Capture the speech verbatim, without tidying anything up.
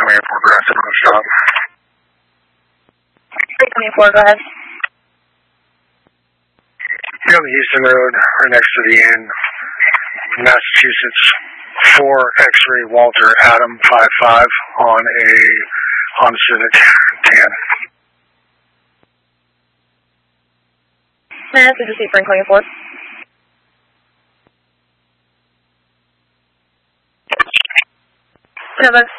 twenty-four, Grasset on the stop. three twenty-four, go ahead. You're on the Houston Road, right next to the inn, Massachusetts, four X-ray Walter Adam five five on a Honda Civic tan. Mass, did you see Frank twenty-four? No, that's